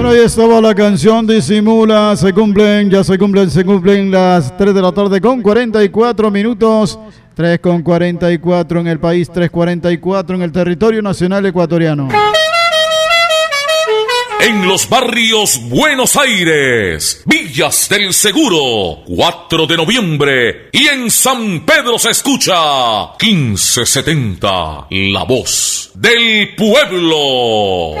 Ahí estaba la canción Disimula, se cumplen las 3 de la tarde con 44 minutos, 3 con 44 en el país, 3:44 en el territorio nacional ecuatoriano. En los barrios Buenos Aires, Villas del Seguro, 4 de noviembre, y en San Pedro se escucha 1570, la voz del pueblo.